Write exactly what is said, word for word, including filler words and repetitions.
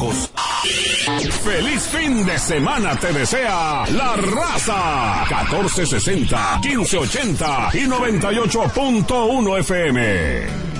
chamacos. Feliz fin de semana te desea La Raza. catorce sesenta, quince ochenta y noventa y ocho punto uno F M.